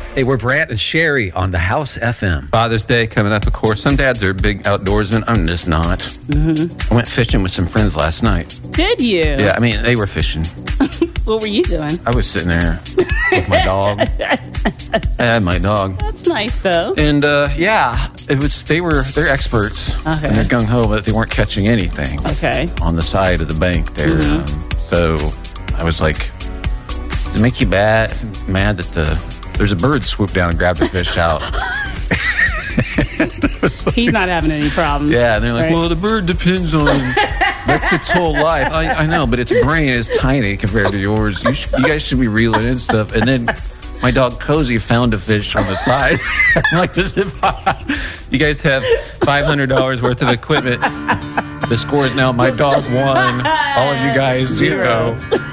Hey, we're Brant and Sherry on the House FM. Father's Day coming up, of course. Some dads are big outdoorsmen. I'm just not. I went fishing with some friends last night. Did you? Yeah, I mean, they were fishing. What were you doing? I was sitting there with my dog. I had my dog. That's nice, though. And, they're experts. Okay. And they're gung-ho, but they weren't catching anything. Okay. On the side of the bank there. So I was like, does it make you mad that there's a bird swooped down and grabbed the fish out? He's not having any problems. Yeah, and they're like, right? well, the bird depends on... That's its whole life. I know, but its brain is tiny compared to yours. You guys should be reeling in stuff. And then my dog Cozy found a fish on the side. I'm like, you guys have $500 worth of equipment. The score is now my dog 1, all of you guys 0.